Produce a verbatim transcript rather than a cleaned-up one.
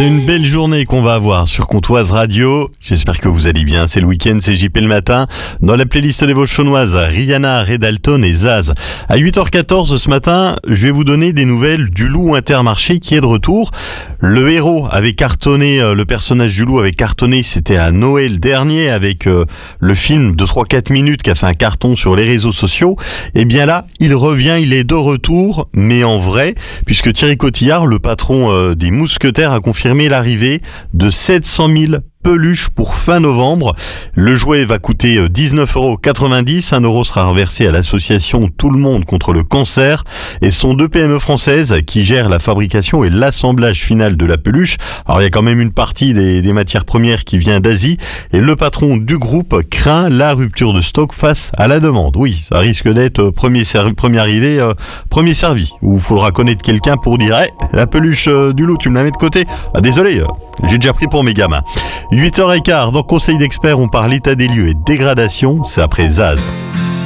C'est une belle journée qu'on va avoir sur Comtoise Radio. J'espère que vous allez bien. C'est le week-end, c'est J P le matin. Dans la playlist des Vauchonoises, Rihanna, Red Dalton et Zaz. À huit heures quatorze ce matin, je vais vous donner des nouvelles du loup Intermarché qui est de retour. Le héros avait cartonné, le personnage du loup avait cartonné, c'était à Noël dernier avec euh, le film de trois quatre minutes qui a fait un carton sur les réseaux sociaux. Et bien là, il revient, il est de retour, mais en vrai, puisque Thierry Cotillard, le patron euh, des Mousquetaires, a confirmé l'arrivée de sept cent mille peluche pour fin novembre. Le jouet va coûter dix-neuf euros quatre-vingt-dix. un euro sera reversé à l'association Tout le monde contre le cancer. Et ce sont deux P M E françaises qui gèrent la fabrication et l'assemblage final de la peluche. Alors il y a quand même une partie des, des matières premières qui vient d'Asie. Et le patron du groupe craint la rupture de stock face à la demande. Oui, ça risque d'être premier, servi, premier arrivé, euh, premier servi. Où il faudra connaître quelqu'un pour dire hey, « la peluche euh, du loup, tu me la mets de côté ?» Ah désolé, euh, j'ai déjà pris pour mes gamins. huit heures quinze, dans Conseil d'experts, on parle état des lieux et dégradation, c'est après Zaz.